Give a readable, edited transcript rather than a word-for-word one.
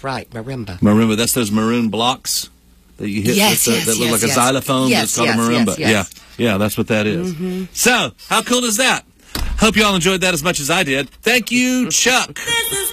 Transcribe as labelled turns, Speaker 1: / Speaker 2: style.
Speaker 1: right, marimba.
Speaker 2: Marimba, that's those maroon blocks that you hit that look like a xylophone.
Speaker 1: Yes,
Speaker 2: it's called a marimba.
Speaker 1: yes.
Speaker 2: Yeah, that's what that is. So, how cool is that? Hope you all enjoyed that as much as I did. Thank you, Chuck.